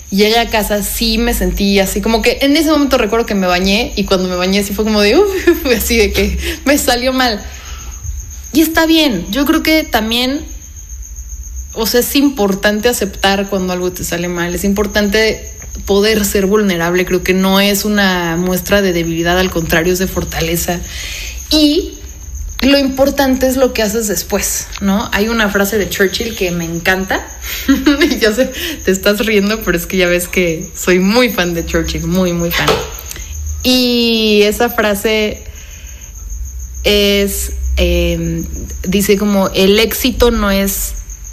Llegué a casa, sí me sentí así, como que en ese momento recuerdo que me bañé y cuando me bañé sí fue como de así de que me salió mal. Y está bien, yo creo que también, o sea, es importante aceptar cuando algo te sale mal, es importante poder ser vulnerable, creo que no es una muestra de debilidad, al contrario, es de fortaleza. Y lo importante es lo que haces después, ¿no? Hay una frase de Churchill que me encanta. Y yo sé, te estás riendo, pero es que ya ves que soy muy fan de Churchill, muy, muy fan. Y esa frase es, dice como, el éxito no es,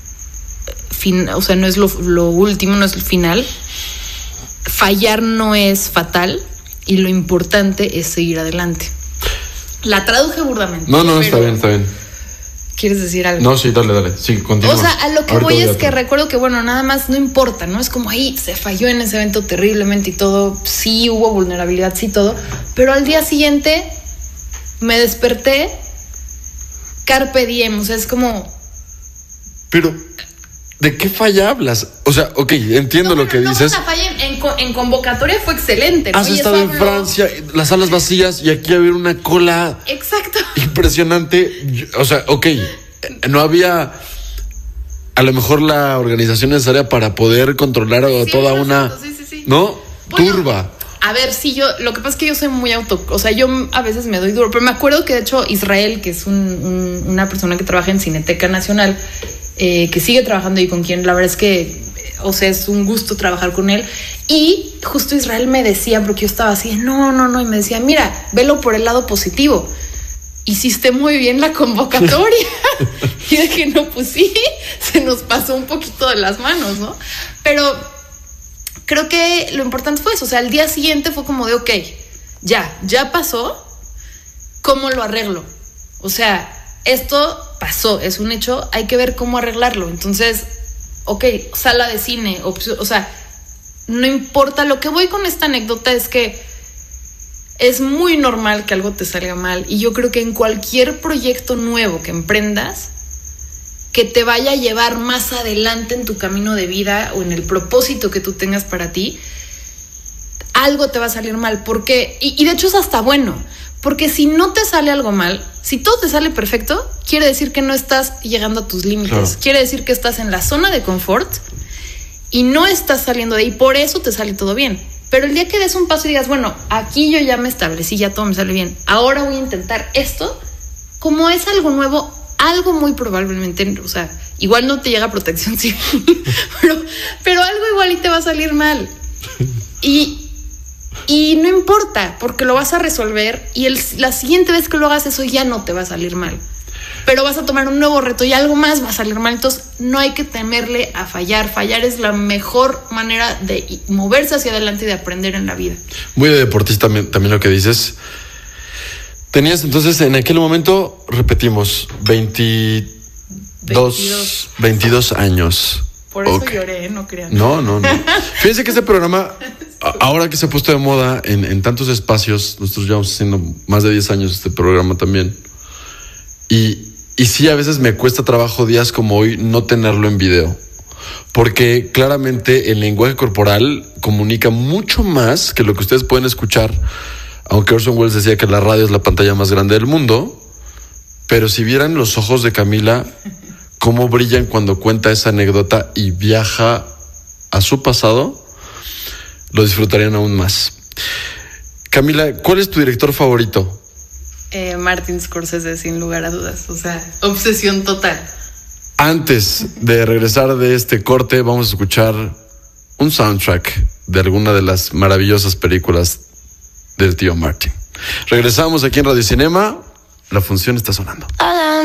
o sea, no es lo último, no es el final. Fallar no es fatal y lo importante es seguir adelante. La traduje burdamente. No, está bien. ¿Quieres decir algo? No, sí, dale. Sí, continúa. O sea, a lo que voy es que recuerdo que, bueno, nada más no importa, ¿no? Es como ahí se falló en ese evento terriblemente y todo. Sí hubo vulnerabilidad, sí todo. Pero al día siguiente me desperté carpe diem. O sea, es como... Pero... ¿de qué falla hablas? O sea, ok, entiendo lo que dices. No, una falla en convocatoria fue excelente, ¿no? Has estado en Francia, las salas vacías, y aquí había una cola. Exacto. Impresionante. O sea, ok, no había a lo mejor la organización necesaria para poder controlar toda una... Sí. ¿No? Bueno, turba. A ver, sí, lo que pasa es que yo soy muy o sea, yo a veces me doy duro, pero me acuerdo que de hecho Israel, que es una persona que trabaja en Cineteca Nacional, que sigue trabajando y con quien la verdad es que, o sea, es un gusto trabajar con él. Y justo Israel me decía, porque yo estaba así, no, y me decía, mira, velo por el lado positivo. Hiciste muy bien la convocatoria. Y dije, no, pues sí, se nos pasó un poquito de las manos, ¿no? Pero creo que lo importante fue eso. O sea, al día siguiente fue como de, ok, ya pasó, ¿cómo lo arreglo? O sea, esto pasó, es un hecho, hay que ver cómo arreglarlo. Entonces, ok, sala de cine, o sea, no importa. Lo que voy con esta anécdota es que es muy normal que algo te salga mal, y yo creo que en cualquier proyecto nuevo que emprendas, que te vaya a llevar más adelante en tu camino de vida o en el propósito que tú tengas para ti, algo te va a salir mal, porque, y de hecho es hasta bueno, porque si no te sale algo mal, si todo te sale perfecto, quiere decir que no estás llegando a tus límites, claro. Quiere decir que estás en la zona de confort y no estás saliendo de ahí, por eso te sale todo bien. Pero el día que des un paso y digas, bueno, aquí yo ya me establecí, ya todo me sale bien, ahora voy a intentar esto, como es algo nuevo, algo muy probablemente, o sea, igual no te llega protección civil, pero algo igual y te va a salir mal. Y no importa, porque lo vas a resolver, y la siguiente vez que lo hagas, eso ya no te va a salir mal. Pero vas a tomar un nuevo reto y algo más va a salir mal. Entonces no hay que temerle a fallar. Fallar es la mejor manera de moverse hacia adelante y de aprender en la vida. Muy de deportista también lo que dices. Tenías entonces en aquel momento, repetimos, 22 años. Por eso lloré, no crean. No. Fíjense que este programa, ahora que se ha puesto de moda en tantos espacios, nosotros llevamos haciendo más de 10 años este programa también. Y sí, a veces me cuesta trabajo días como hoy no tenerlo en video, porque claramente el lenguaje corporal comunica mucho más que lo que ustedes pueden escuchar, aunque Orson Welles decía que la radio es la pantalla más grande del mundo. Pero si vieran los ojos de Camila, cómo brillan cuando cuenta esa anécdota y viaja a su pasado, lo disfrutarían aún más. Camila, ¿cuál es tu director favorito? Martin Scorsese, sin lugar a dudas. O sea, obsesión total. Antes de regresar de este corte, vamos a escuchar un soundtrack de alguna de las maravillosas películas del tío Martin. Regresamos aquí en Radio Cinema. La función está sonando.